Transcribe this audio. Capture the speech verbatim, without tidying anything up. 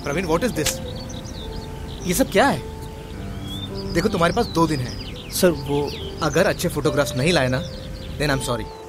Praveen, what is this? ये सब क्या है? देखो तुम्हारे पास दो दिन है सर। वो अगर अच्छे फोटोग्राफ्स नहीं लाए ना, देन आई एम सॉरी।